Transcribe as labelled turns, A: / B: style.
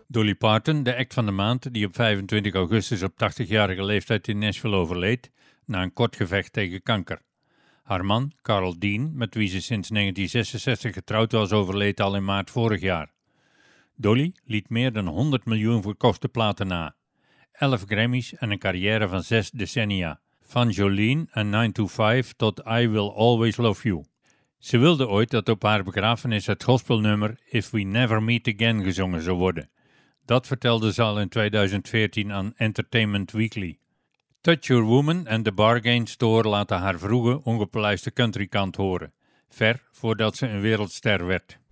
A: Dolly Parton, de act van de maand, die op 25 augustus op 80-jarige leeftijd in Nashville overleed, na een kort gevecht tegen kanker. Haar man, Carl Dean, met wie ze sinds 1966 getrouwd was, overleed al in maart vorig jaar. Dolly liet meer dan 100 miljoen verkochte platen na, 11 Grammys en een carrière van 6 decennia, van Jolene en 9 to 5 tot I Will Always Love You. Ze wilde ooit dat op haar begrafenis het gospelnummer If We Never Meet Again gezongen zou worden. Dat vertelde ze al in 2014 aan Entertainment Weekly. Touch Your Woman en The Bargain Store laten haar vroege, ongepolijste countrykant horen, ver voordat ze een wereldster werd.